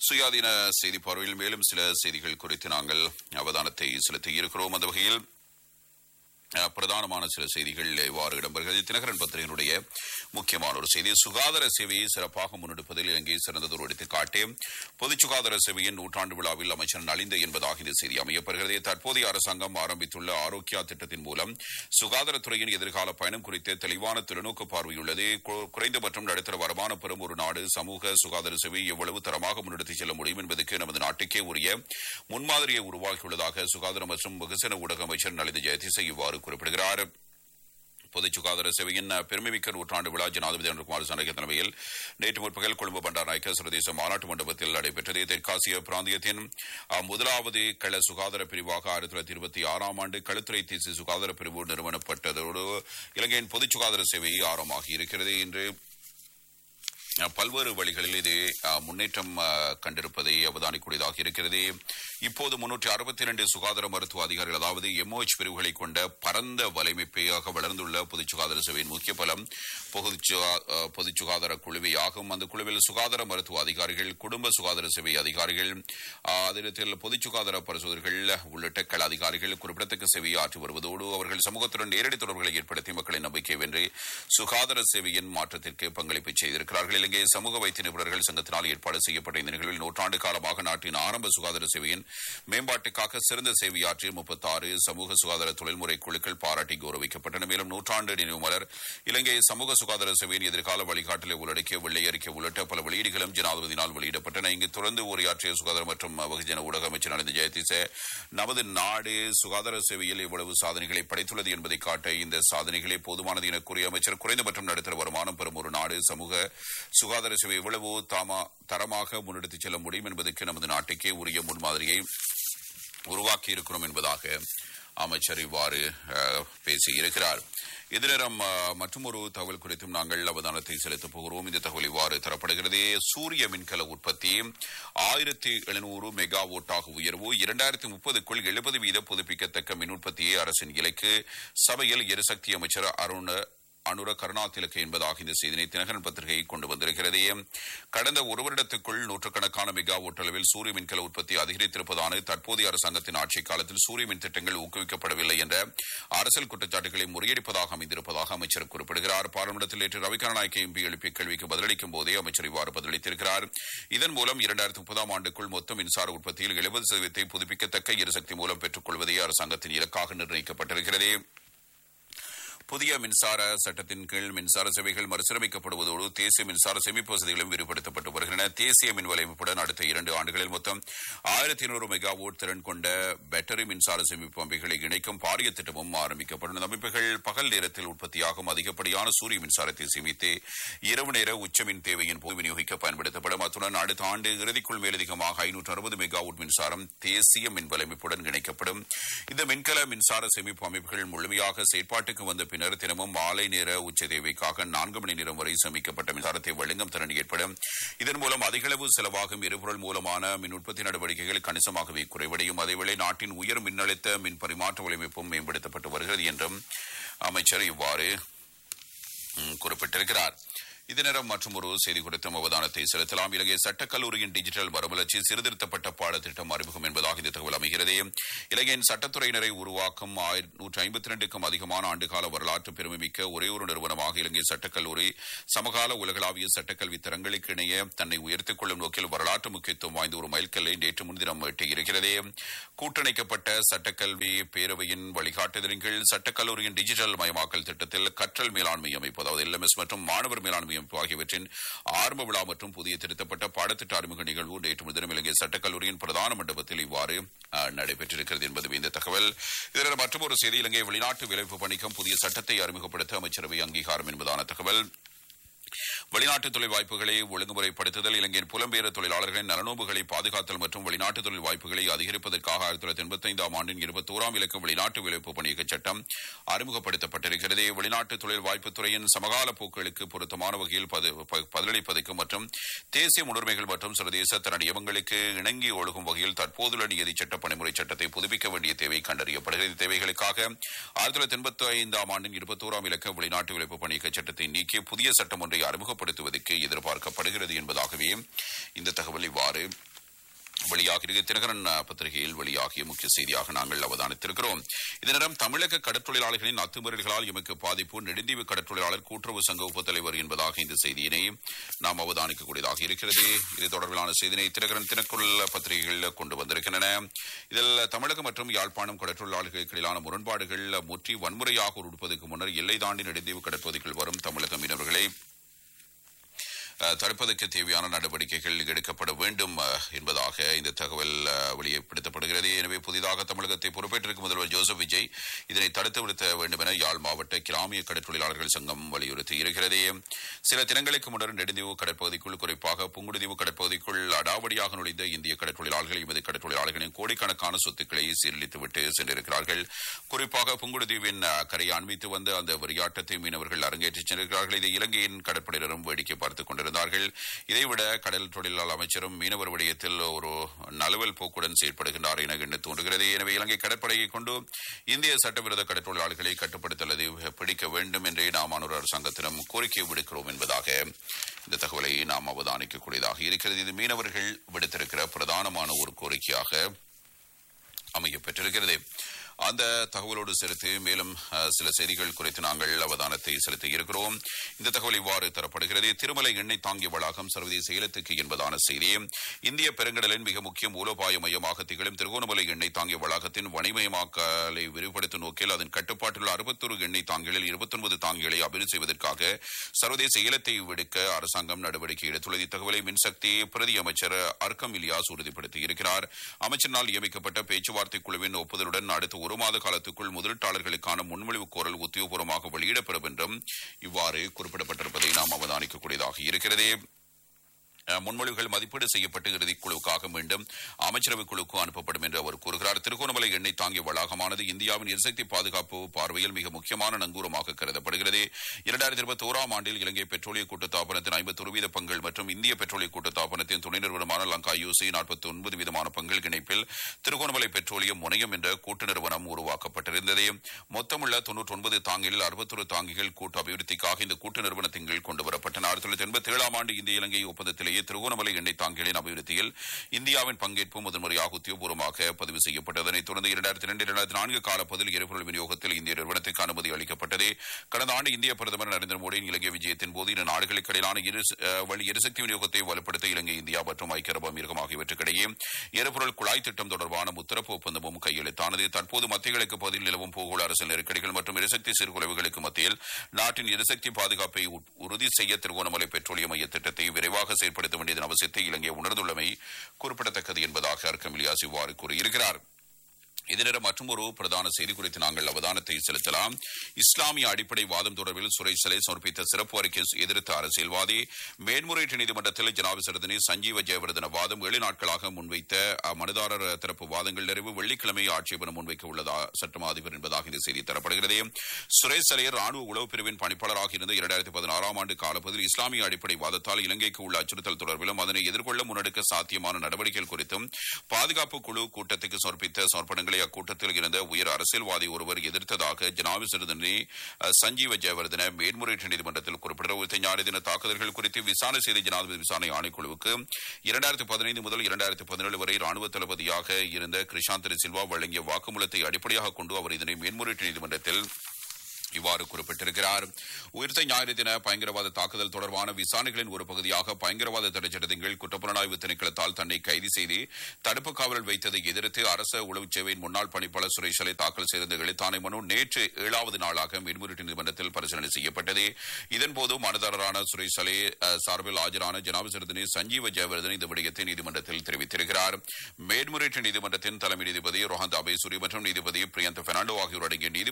சுயாதீன செய்தி பார்வையில் மேலும் சில செய்திகள் குறித்து நாங்கள் அவதானத்தை செலுத்தி இருக்கிறோம். அந்த வகையில் பிரதானமான சில செய்திகள் இவ்வாறு இடம்பெறுகிறது. தினகரன் பத்திரிகையினுடைய முக்கியமான ஒரு செய்தி, சுகாதார சேவையை சிறப்பாக முன்னெடுப்பதில் இலங்கை சிறந்ததொரு எடுத்துக்காட்டு. பொது சுகாதார சேவையின் நூற்றாண்டு விழாவில் அமைச்சர் நலிந்த என்பதாக இந்த செய்தி அமையப்படுகிறது. தற்போதைய அரசாங்கம் ஆரம்பித்துள்ள ஆரோக்கியா திட்டத்தின் மூலம் சுகாதாரத்துறையின் எதிர்கால பயணம் குறித்த தெளிவான தொலைநோக்கு பார்வையுள்ளது. குறைந்த மற்றும் நடுத்தர வருமானம் பெறும் ஒரு நாடு சமூக சுகாதார சேவை எவ்வளவு தரமாக முன்னெடுத்துச் செல்ல முடியும் என்பதற்கு நமது நாட்டுக்கே உரிய முன்மாதிரியை உருவாக்கியுள்ளதாக சுகாதார மற்றும் வெகுஜன ஊடக அமைச்சர் நலிந்த ஜெயதிச இவ்வாறு குறிப்பிடுகிறார். பொது சுகாதார சேவையின் பெருமைமிக்க நூற்றாண்டு விழா ஜனாதிபதி அனுர்குமார் திசாநாயக்க தலைமையில் நேற்று முற்பகல் கொழும்பு பண்டாரநாயக்க சர்வதேச மாநாட்டு மண்டபத்தில் நடைபெற்றது. தெற்காசிய பிராந்தியத்தின் முதலாவது கள சுகாதார பிரிவாக 1926 ஆண்டு களுத்துறை தேசிய சுகாதார பிரிவு நிறுவனப்பட்டதோடு இலங்கையின் பொது சுகாதார சேவை ஆரம்பமாகி இருக்கிறது. இன்று பல்வேறு வழிகளில் இது முன்னேற்றம் கண்டிருப்பதை அவதானிக்கூடியதாக இருக்கிறது. இப்போது 362 சுகாதார மருத்துவ அதிகாரிகள், அதாவது MOH பிரிவுகளை கொண்ட பரந்த வலைமைப்பாக வளர்ந்துள்ள பொது சுகாதார சேவையின் முக்கிய பலம் பொது சுகாதார குழுவை ஆகும். அந்த குழுவில் சுகாதார மருத்துவ அதிகாரிகள், குடும்ப சுகாதார சேவை அதிகாரிகள், அதில் பொது சுகாதார பரிசோதகர்கள் உள்ளிட்ட கள அதிகாரிகள் குறிப்பிடத்தக்க சேவையை ஆற்றி வருவதோடு அவர்கள் சமூகத்துடன் நேரடி தொடர்புகளை ஏற்படுத்தி மக்களின் நம்பிக்கை வென்று சுகாதார சேவையின் மாற்றத்திற்கு பங்களிப்பு செய்திருக்கிறார்கள். இலங்கை சமூக வைத்திய நிபுணர்கள் சங்கத்தினால் ஏற்பாடு செய்யப்பட்ட இந்த நிகழ்வில் நூற்றாண்டு காலமாக நாட்டின் ஆரம்ப சுகாதார சேவையின் மேம்பாட்டுக்காக சிறந்த சேவையாற்றிய 36 சமூக சுகாதார தொழில்முறை குழுக்கள் பாராட்டி கௌரவிக்கப்பட்டன. மேலும் நூற்றாண்டு நினைவு மலர், இலங்கை சமூக சுகாதார சேவையின் எதிர்கால வழிகாட்டலை உள்ளடக்கிய வெள்ளை அறிக்கை உள்ளிட்ட பல வெளியீடுகளும் ஜனாதிபதியினால் வெளியிடப்பட்டன. இங்கு தொடர்ந்து உரையாற்றிய சுகாதார மற்றும் வெகுஜன ஊடக அமைச்சர் நலிந்த ஜெயதிச, நமது நாடு சுகாதார சேவையில் எவ்வளவு சாதனைகளை படைத்துள்ளது என்பதை காட்ட இந்த சாதனைகளே போதுமானது என கூறிய அமைச்சர், குறைந்த மற்றும் நடுத்தர வருமானம் பெறும் ஒரு நாடு சமூக சுகாதார சேவை எவ்வளவு தரமாக முன்னெடுத்துச் செல்ல முடியும் என்பதற்கு நமது நாட்டுக்கே உரிய முன்மாதிரியை உருவாக்கி இருக்கிறோம் என்பதாக அமைச்சர் இவ்வாறு பேசியிருக்கிறார். எதிரம் மற்றொரு தகவல் குறித்தும் நாங்கள் அவதானத்தை செலுத்தப் போகிறோம். இந்த தகவல் இவ்வாறு தரப்படுகிறது. சூரிய மின்கல உற்பத்தி 1700 மெகாவாட்டாக உயர்வு, 2030க்குள் 70% புதுப்பிக்கத்தக்க மின் உற்பத்தியை அரசின் இலக்கு. சபையில் எரிசக்தி அமைச்சர் அனுர கருணாதிலக்கு என்பதாக இந்த செய்தியை தினகரன் பத்திரிகை கொண்டு வந்திருக்கிறது. கடந்த ஒரு வருடத்துக்குள் நூற்றுக்கணக்கான மெகாவாட் அளவில் சூரிய மின்கல உற்பத்தி அதிகரித்திருப்பதான தற்போதைய அரசாங்கத்தின் ஆட்சி காலத்தில் சூரிய மின் திட்டங்கள் ஊக்குவிக்கப்படவில்லை என்ற அரசியல் குற்றச்சாட்டுகளை முறியடிப்பதாக அமைந்திருப்பதாக அமைச்சர் குறிப்பிடுகிறார். பாராளுமன்றத்தில் நேற்று ரவிகரநாயக்க எம்பி எழுப்பிய கேள்விக்கு பதிலளிக்கும் போதே அமைச்சர் இவ்வாறு பதிலளித்திருக்கிறார். இதன் மூலம் 2030 ஆண்டுக்குள் மொத்த மின்சார உற்பத்தியில் 70% புதுப்பிக்கத்தக்க எரிசக்தி மூலம் பெற்றுக் கொள்வதே அரசாங்கத்தின் இலக்காக நிர்ணயிக்கப்பட்டிருக்கிறது. புதிய மின்சார சட்டத்தின் கீழ் மின்சார சேவைகள் மறுசீரமைக்கப்படுவதோடு தேசிய மின்சார சேமிப்பு வசதிகளும் விரிவுபடுத்தப்பட்டு வருகின்றன. தேசிய மின் வலையமைப்புடன் அடுத்த 2 ஆண்டுகளில் மொத்தம் 1200 மெகாவாட் திறன் கொண்ட பேட்டரி மின்சார சேமிப்பு அமைப்புகளை இணைக்கும் பாரிய திட்டமும் ஆரம்பிக்கப்படும். இந்த அமைப்புகள் பகல் நேரத்தில் உற்பத்தியாகும் அதிகப்படியான சூரிய மின்சாரத்தை சேமித்து இரவு நேர உச்ச மின் தேவையின் போது விநியோகிக்க பயன்படுத்தப்படும். அத்துடன் அடுத்த ஆண்டு இறுதிக்குள் மேலதிகமாக 560 மெகாவாட் மின்சாரம் தேசிய மின் வலையமைப்புடன் இணைக்கப்படும். இந்த மின்கல மின்சார சேமிப்பு அமைப்புகள் முழுமையாக செயற்பாட்டுக்கு வந்த பின்னர் தினமும் மாலை நேர உச்ச தேவைக்காக 4 மணி நேரம் வரை சேமிக்கப்பட்ட மின்சாரத்தை வழங்கும் திறன் ஏற்படும். இதன் மூலம் அதிகளவு செலவாகும் எரிபொருள் மூலமான மின் உற்பத்தி நடவடிக்கைகள் கணிசமாகவே குறைவடையும். அதேவேளை நாட்டின் உயர் மின்னழுத்த மின் பரிமாற்ற வலையமைப்பும் மேம்படுத்தப்பட்டு வருகிறது என்றும் அமைச்சர் இவ்வாறு குறிப்பிட்டிருக்கிறார். இதனிடம் மற்றும் ஒரு செய்தி குறித்தும் அவதானத்தை செலுத்தலாம். இலங்கை சட்டக்கல்லூரியின் டிஜிட்டல் மறுமலர்ச்சி சீர்திருத்தப்பட்ட பாடத்திட்டம் அறிமுகம் என்பதாக இந்த தகவல் அமைகிறது. இலங்கையின் சட்டத்துறையினரை உருவாக்கும் 152க்கும் அதிகமான ஆண்டுகால வரலாற்று பெருமைமிக்க ஒரே ஒரு நிறுவனமாக இலங்கை சட்டக்கல்லூரி சமகால உலகளாவிய சட்டக்கல்வி தரங்களுக்கு இணைய தன்னை உயர்த்திக் கொள்ளும் நோக்கில் வரலாற்று முக்கியத்துவம் வாய்ந்த ஒரு மைல்கல்லை நேற்று முன்தினம் எட்டியிருக்கிறது. கூட்டணைக்கப்பட்ட சட்டக்கல்வி பேரவையின் வழிகாட்டுதலின் கீழ் சட்டக்கல்லூரியின் டிஜிட்டல் மயமாக்கல் திட்டத்தில் கற்றல் மேலாண்மை அமைப்பு, அதாவது LMS மற்றும் மாணவர் மேலாண்மை ஆகியவற்றின் ஆரம்ப விழா மற்றும் புதிய திருத்தப்பட்ட பாடத்திட்ட அறிமுக நிகழ்வு நேற்று முன்தினம் இலங்கை சட்டக்கல்லூரியின் பிரதான மண்டபத்தில் இவ்வாறு நடைபெற்றிருக்கிறது என்பது இந்த தகவல். இதனால் மற்றொரு செய்தி, இலங்கை வெளிநாட்டு வேலைவாய்ப்பு பணிக்கும் புதிய சட்டத்தை அறிமுகப்படுத்த அமைச்சரவை அங்கீகாரம் என்பதான தகவல். வெளிநாட்டு தொழில் வாய்ப்புகளை ஒழுங்குமுறைப்படுத்துதல், இலங்கையின் புலம்பெயர் தொழிலாளர்களின் நலனோம்புகளை பாதுகாத்தல் மற்றும் வெளிநாட்டு தொழில் வாய்ப்புகளை அதிகரிப்பதற்காக 1985 ஆண்டின் 21ஆம் இலக்க வெளிநாட்டு வேலைவாய்ப்பு பணியக சட்டம் அறிமுகப்படுத்தப்பட்டிருக்கிறது. வெளிநாட்டு தொழில் வாய்ப்புத்துறையின் சமகால போக்குகளுக்கு பொருத்தமான வகையில் பதிலளிப்பதற்கு மற்றும் தேசிய முன்னுரிமைகள் மற்றும் சர்வதேச தர நியமங்களுக்கு இணங்கி ஒழுகும் வகையில் தற்போதுள்ள நிதி சட்ட பணிமுறை சட்டத்தை புதுப்பிக்க வேண்டிய தேவை கண்டறியப்படுகிறது. தேவைகளுக்காக 1985 ஆண்டின் 21ஆம் இலக்க வெளிநாட்டு வேலைவாய்ப்பு பணியக சட்டத்தை நீக்கிய புதிய சட்டம் ஒன்றை அறிமுகப்படுத்துவதற்கு எதிர்பார்க்கப்படுகிறது என்பதாகவே இந்த தகவல் இவ்வாறு வெளியாகிய தினகரன் பத்திரிகையில் வெளியாகிய முக்கிய செய்தியாக நாங்கள் அவதானித்திருக்கிறோம். இதனிடம் தமிழக கடற்றொழிலாளர்களின் அத்துமீறல்களால் எமக்கு பாதிப்பு, நெடுந்தீவு கடற்றொழிலாளர் கூட்டுறவு சங்க உப தலைவர் என்பதாக இந்த செய்தியினை நாம் அவதானிக்கக்கூடியதாக இருக்கிறது. இது தொடர்பிலான செய்தியை தினகரன் தினக்குரல் பத்திரிகைகள் கொண்டு வந்திருக்கின்றன. இதில் தமிழகம் மற்றும் யாழ்ப்பாணம் கடற்றொழிலாளர்களுக்கு இடையிலான முரண்பாடுகள் முற்றி வன்முறையாக உருப்பதற்கு முன்னர் எல்லை தாண்டி நெடுந்தீவு கடற்பகுதிக்குள் வரும் தமிழக மீனவர்களை தடுப்பதற்கு தேவையான நடவடிக்கைகள் எடுக்கப்பட வேண்டும் என்பதாக இந்த தகவல் வெளிப்படுத்தப்படுகிறது. எனவே புதிதாக தமிழகத்தை பொறுப்பேற்றிருக்கும் முதல்வர் ஜோசப் விஜய் இதனை தடுத்து நிறுத்த வேண்டும் என யாழ் மாவட்ட கிராமிய கடற்றொழிலாளர்கள் சங்கம் வலியுறுத்தி இருக்கிறது. சில தினங்களுக்கு முன்னர் நெடுந்தீவு கடற்பகுதிக்குள், குறிப்பாக புங்குடுதீவு கடற்பகுதிக்குள் அடாவடியாக நுழைந்த இந்திய கடற்றொழிலாளர்கள் எமது கடற்றொழிலாளர்களின் கோடிக்கணக்கான சொத்துக்களை சீரழித்துவிட்டு சென்றிருக்கிறார்கள். குறிப்பாக புங்குடுதீவின் கரையை அண்மித்து வந்த அந்த வெறியாட்டத்தை மீனவர்கள் அரங்கேற்றி சென்றிருக்கிறார்கள். இதை இலங்கையின் கடற்படையினரும் வேடிக்கை பார்த்துக் கொண்டிருந்தார்கள். இதைவிட கடல் தொழிலாளர் அமைச்சரும் மீனவர் விடயத்தில் ஒரு நழுவல் போக்குடன் செயல்படுகின்றார் என எண்ண தோன்றுகிறது. எனவே இலங்கை கடற்படையை கொண்டு இந்திய சட்டவிரோத கடற்றொழிலாளர்களை கட்டுப்படுத்தல் பிடிக்க வேண்டும் என்றே நாம் ஒரு அரசாங்கத்திடம் கோரிக்கை விடுக்கிறோம் என்பதாக இந்த தகவலை நாம் அவதானிக்கக்கூடியதாக இருக்கிறது. இது மீனவர்கள் விடுத்திருக்கிற பிரதானமான ஒரு கோரிக்கையாக அமையப்பெற்றிருக்கிறது. அந்த தகவலோடு சேர்த்து மேலும் சில செய்திகள் குறித்து நாங்கள் அவதானத்தை செலுத்த இருக்கிறோம். இந்த தகவல் இவ்வாறு தரப்படுகிறது. திருமலை எண்ணெய் தாங்கிய வளாகம் சர்வதேச ஏலத்துக்கு என்பதான செய்தி. இந்திய பெருங்கடலின் மிக முக்கிய மூலோபாய மையமாக திகழும் திருகோணமலை எண்ணெய் தாங்கிய வளாகத்தின் வணிமயமாக்கலை விரிவுபடுத்தும் நோக்கில் அதன் கட்டுப்பாட்டில் 61 எண்ணெய் தாங்கிகளில் 29 தாங்கிகளை அபிவிருத்தி செய்வதற்காக சர்வதேச ஏலத்தை விடுக்க அரசாங்கம் நடவடிக்கை எடுத்துள்ளது. இத்தகவலை மின்சக்தி பிரதி அமைச்சர் அர்க்கம் இலியாஸ் உறுதிப்படுத்தியிருக்கிறார். அமைச்சரினால் நியமிக்கப்பட்ட பேச்சுவார்த்தை குழுவின் ஒப்புதலுடன் அடுத்த ஒரு மாத காலத்துக்குள் முதலீட்டாளர்களுக்கான முன்மொழிவு கோரல் உத்தியோகபூர்வமாக வெளியிடப்படும் என்றும் இவ்வாறு குறிப்பிடப்பட்டிருப்பதை நாம் அவதானிக்கக்கூடியதாக இருக்கிறது. முன்மொழிவுகள் மதிப்பீடு செய்யப்பட்டு இறுதிக்குழுவுக்காக மீண்டும் அமைச்சரவை குழுக்கு அனுப்பப்படும் என்று அவர் கூறுகிறார். திருகோணமலை எண்ணெய் தாங்கிய வளாகமானது இந்தியாவின் எரிசக்தி பாதுகாப்பு பார்வையில் மிக முக்கியமான நங்கூரமாக கருதப்படுகிறது. 2021 ஆண்டில் இலங்கை பெட்ரோலிய கூட்டுத்தாபனத்தின் 50% பங்குகள் மற்றும் இந்திய பெட்ரோலிய கூட்டுத்தாபனத்தின் துணை நிறுவனமான லங்கா யூசி 49% பங்குகள் இணைப்பில் திருகோணமலை பெட்ரோலியம் முனையம் என்ற கூட்டு நிறுவனம் உருவாக்கப்பட்டிருந்தது. மொத்தமுள்ள 99 தாங்கிகளில் 61 தாங்கிகள் கூட்டு அபிவிருத்திக்காக இந்த கூட்டு நிறுவனத்தின் கீழ் கொண்டுவரப்பட்டன. 1987 ஆண்டு இந்திய இலங்கை ஒப்பந்தத்திலேயே திருகோணமலை எண்ணெய் தாங்கிகளின் அபிவிருத்தியில் இந்தியாவின் பங்கேற்பு முதன்முறையாக உத்தியோகபூர்வமாக பதிவு செய்யப்பட்டது. அதனைத் தொடர்ந்து 2002-2004 காலப்பகுதியில் எரிபொருள் விநியோகத்தில் இந்திய நிறுவனத்துக்கு அனுமதி அளிக்கப்பட்டது. கடந்த ஆண்டு இந்திய பிரதமர் நரேந்திர மோடியின் இலங்கை விஜயத்தின் போது இரு நாடுகளுக்கு இடையிலான வழி எரிசக்தி விநியோகத்தை வலுப்படுத்த இலங்கை, இந்தியா மற்றும் ஐக்கிய அரபு அமீரகம் ஆகியவற்றுக்கிடையே எரிபொருள் குழாய் திட்டம் தொடர்பான முத்தரப்பு ஒப்பந்தமும் கையெழுத்தானது. தற்போது மத்திய கிழக்கு பகுதியில் நிலவும் பூகோள அரசியல் நெருக்கடிகள் மற்றும் எரிசக்தி சீர்குலைவுகளுக்கு மத்தியில் நாட்டின் எரிசக்தி பாதுகாப்பை உறுதி செய்ய திருகோணமலை பெட்ரோலிய மைய திட்டத்தை விரைவாக செயல்படுத்த வேண்டியதன் அவசியத்தை இலங்கை உணர்ந்துள்ளமை குறிப்பிடத்தக்கது என்பதாக அர்க்கம் இலியாஸ் இவ்வாறு கூறியிருக்கிறார். இதனிடம் மற்றும் ஒரு பிரதான செய்தி குறித்து நாங்கள் அவதானத்தை செலுத்தலாம். இஸ்லாமிய அடிப்படை வாதம் தொடர்பில் சுரேஷலை சமர்ப்பித்த சிறப்பு அறிக்கை எதிர்த்த அரசியல்வாதி மேன்முறையீட்டு நீதிமன்றத்தில் ஜனாபிசரதனி சஞ்சீவ ஜெயவர்தன வாதம் 7 நாட்களாக முன்வைத்த மனுதாரர் தரப்பு வாதங்கள் நிறைவு வெள்ளிக்கிழமை ஆட்சேபனம் முன்வைக்க உள்ளதா சட்டமா அதிபர் என்பதாக இந்த செய்தி தரப்படுகிறது. சுரேஷ் சலையர் ராணுவ உளவு பிரிவின் பணிப்பாளராக இருந்த 2016 ஆண்டு காலப்பகுதியில் இஸ்லாமிய அடிப்படை வாதத்தால் இலங்கைக்கு உள்ள அச்சுறுத்தல் தொடர்பிலும் அதனை எதிர்கொள்ள முன்னெடுக்க சாத்தியமான நடவடிக்கைகள் குறித்தும் பாதுகாப்பு குழு கூட்டத்துக்கு சமர்ப்பித்த சமர்ப்பணங்களை அக்கூட்டத்தில் இருந்த உயர் அரசியல்வாதி ஒருவர் எதிர்த்ததாக ஜனாபிசரதனி சஞ்சீவ ஜெயவர்தன மேன்முறையீட்டு நீதிமன்றத்தில் குறிப்பிட்ட ஞாயிறு தின தாக்குதல்கள் குறித்து விசாரணை செய்த ஜனாதிபதி விசாரணை ஆணைக்குழுவுக்கு 2015 முதல் 2017 வரை ராணுவ தளபதியாக இருந்த கிருஷாந்தன சில்வா வழங்கிய வாக்குமூலத்தை அடிப்படையாக கொண்டு அவர் இதனை மேன்முறையீட்டு நீதிமன்றத்தில் இவ்வாறு குறிப்பிட்டிருக்கிறார். உயிர்த்த ஞாயிறு தின பயங்கரவாத தாக்குதல் தொடர்பான விசாரணைகளின் ஒரு பகுதியாக பயங்கரவாத தடைச்சட்டத்தின் கீழ் குற்றப்புலனாய்வு திணைக்களத்தால் தன்னை கைது செய்து தடுப்பு காவலில் வைத்ததை எதிர்த்து அரசு உளவுச் சேவையின் முன்னாள் பணிப்பாளர் சுரேஷலை தாக்கல் செய்த எழுத்தாணை மனு நேற்று 7வது நாளாக மேன்முறையீட்டு நீதிமன்றத்தில் பரிசீலனை செய்யப்பட்டது. இதன்போது மனுதாரரான சுரேஷலை சார்பில் ஆஜரான ஜனாபிசரதனி சஞ்சீவ ஜெயவர்தன் இந்த விடயத்தை நீதிமன்றத்தில் தெரிவித்திருக்கிறார். மேன்முறையீட்டு நீதிமன்றத்தின் தலைமை நீதிபதி ரோஹந்த் அபேசூரி மற்றும் நீதிபதி பிரியந்த பெர்னாண்டோ ஆகியோர் அடங்கிய